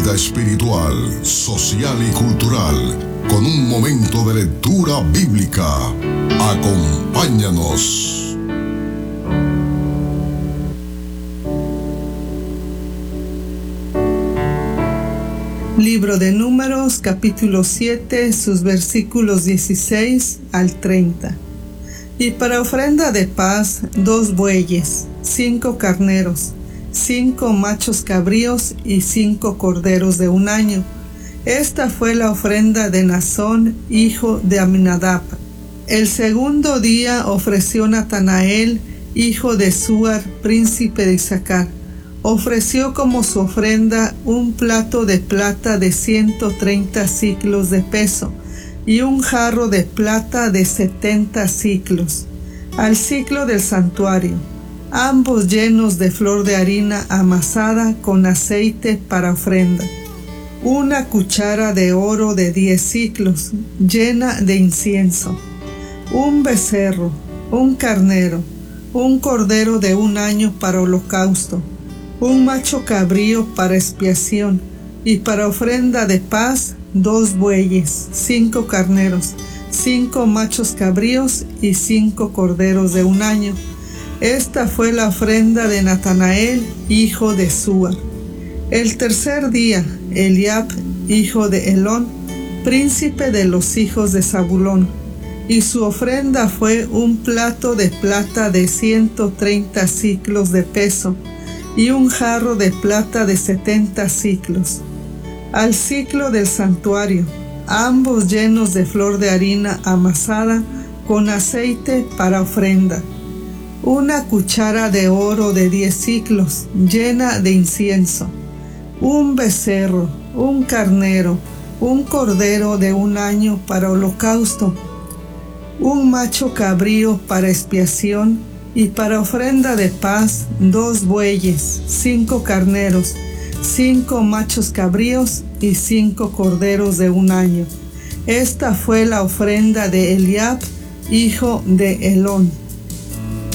vida espiritual, social y cultural, con un momento de lectura bíblica. Acompáñanos. Libro de Números, capítulo 7, sus versículos 16 al 30. Y para ofrenda de paz, 2 bueyes, 5 carneros, 5 machos cabríos y 5 corderos de 1 año. Esta fue la ofrenda de Naasón, hijo de Aminadab. El segundo día ofreció Natanael, hijo de Suar, príncipe de Isaacar. Ofreció como su ofrenda un plato de plata de 130 siclos de peso y un jarro de plata de 70 siclos, al siclo del santuario, ambos llenos de flor de harina amasada con aceite para ofrenda. Una cuchara de oro de 10 siclos, llena de incienso. Un becerro, un carnero, un cordero de 1 año para holocausto, un macho cabrío para expiación, y para ofrenda de paz, 2 bueyes, 5 carneros, 5 machos cabríos y 5 corderos de 1 año. Esta fue la ofrenda de Natanael, hijo de Suar. El tercer día, Eliab, hijo de Helón, príncipe de los hijos de Zabulón, y su ofrenda fue un plato de plata de 130 siclos de peso y un jarro de plata de 70 siclos, al siclo del santuario, ambos llenos de flor de harina amasada con aceite para ofrenda. Una cuchara de oro de 10 siclos, llena de incienso. Un becerro, un carnero, un cordero de 1 año para holocausto, un macho cabrío para expiación, y para ofrenda de paz, 2 bueyes, 5 carneros, 5 machos cabríos y 5 corderos de 1 año. Esta fue la ofrenda de Eliab, hijo de Helón.